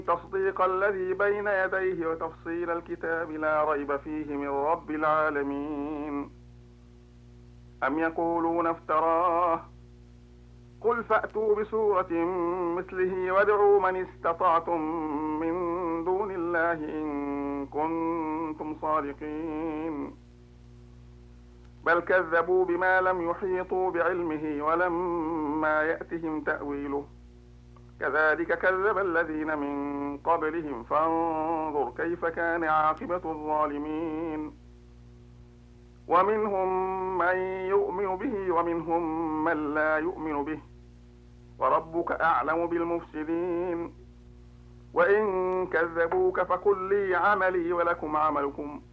تصديق الذي بين يديه وتفصيل الكتاب لا ريب فيه من رب العالمين. أم يقولون افتراه قل فأتوا بسورة مثله وادعوا من استطعتم من دون الله إن كنتم صادقين. بل كذبوا بما لم يحيطوا بعلمه ولما يأتهم تأويله كذلك كذب الذين من قبلهم فانظر كيف كان عاقبة الظالمين. ومنهم من يؤمن به ومنهم من لا يؤمن به وربك أعلم بالمفسدين. وإن كذبوك فقل لي عملي ولكم عملكم